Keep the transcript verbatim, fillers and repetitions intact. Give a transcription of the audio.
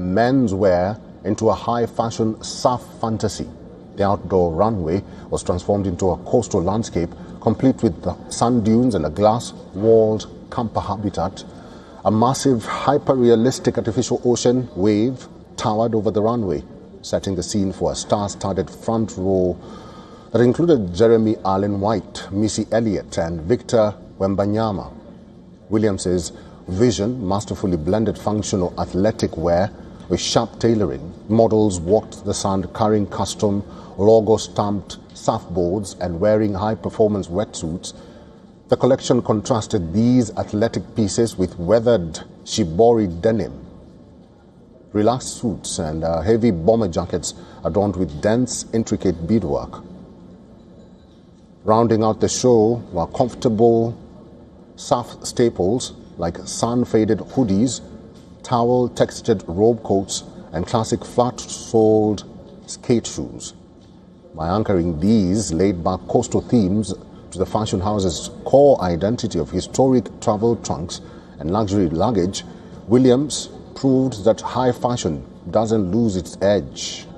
menswear into a high-fashion surf fantasy. The outdoor runway was transformed into a coastal landscape, complete with the sand dunes and a glass-walled camper habitat. A massive, hyper-realistic artificial ocean wave towered over the runway, setting the scene for a star-studded front row that included Jeremy Allen White, Missy Elliott, and Victor Wembanyama. Williams' vision masterfully blended functional athletic wear with sharp tailoring. Models walked the sand carrying custom logo-stamped surfboards and wearing high-performance wetsuits. The collection contrasted these athletic pieces with weathered shibori denim, relaxed suits, and uh, heavy bomber jackets adorned with dense, intricate beadwork. Rounding out the show were comfortable surf staples like sun-faded hoodies, towel-textured robe coats, and classic flat-soled skate shoes. By anchoring these laid-back coastal themes to the fashion house's core identity of historic travel trunks and luxury luggage, Williams proved that high fashion doesn't lose its edge.